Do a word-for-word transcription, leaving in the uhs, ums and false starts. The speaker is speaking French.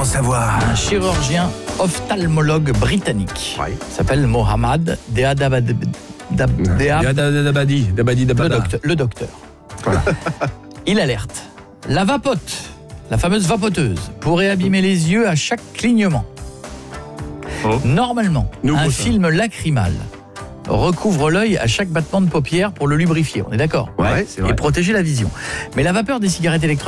savoir. Un chirurgien ophtalmologue britannique Ouais. s'appelle Mohammad Dehabadi. Dabadi, Dabadi, Le, Dabada. docteur- le docteur. Il alerte. La vapote, la fameuse vapoteuse, pourrait abîmer les yeux à chaque clignement. Oh. Normalement, Nouveau, un ça. film lacrymal recouvre l'œil à chaque battement de paupière pour le lubrifier. On est d'accord ? Ouais, c'est vrai. Et protéger la vision. Mais la vapeur des cigarettes électroniques